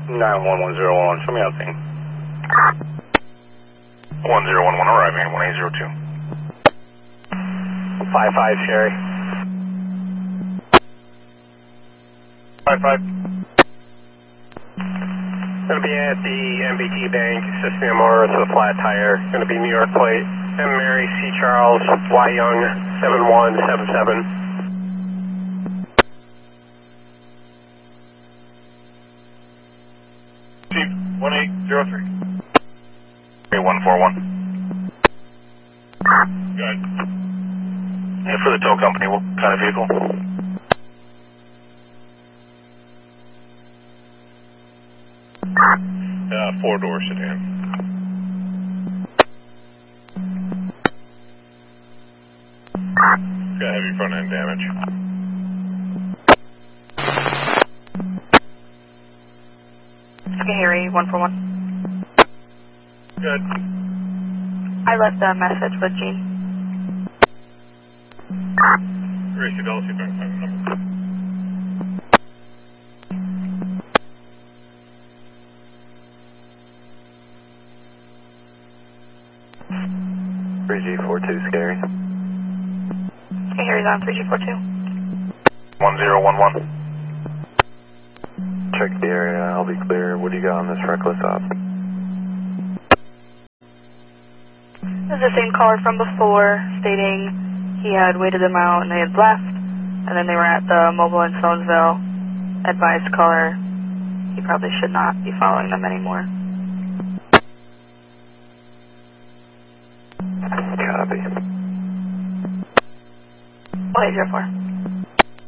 91101, show me out scene. 1011 arriving, 1802. 55 Sherry. 55. Going to be at the MBT Bank, assisting a motorist with a flat tire. Going to be New York plate, M. Mary, C. Charles, Y. Young, 7177. Chief, 1803. 141. Good. Yeah, for the tow company, what kind of vehicle? Four-door sedan. Got heavy front end damage. Scary, 141. Good. I left a message with Gene. Gracie Dulcie, back phone number. Scary. Scary's on 3242. 1011. Check the area, I'll be clear. What do you got on this reckless op? This is the same caller from before, stating he had waited them out and they had left, and then they were at the mobile in Stonesville. Advised caller he probably should not be following them anymore. Copy. 1804.